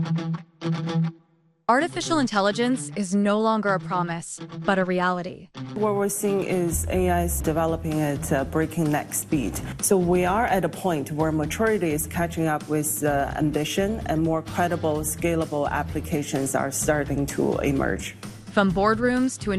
Artificial intelligence is no longer a promise, but a reality. What we're seeing is AI is developing at breakneck speed. So we are at a point where maturity is catching up with ambition, and more credible, scalable applications are starting to emerge. From boardrooms to